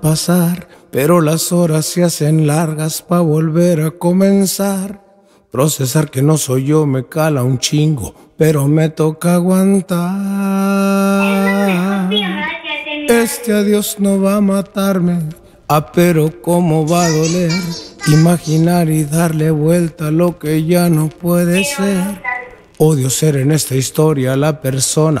pasar, pero las horas se hacen largas pa' volver a comenzar. Procesar que no soy yo me cala un chingo, pero me toca aguantar. Este adiós no va a matarme, pero cómo va a doler imaginar y darle vuelta a lo que ya no puede ser. Odio ser en esta historia la persona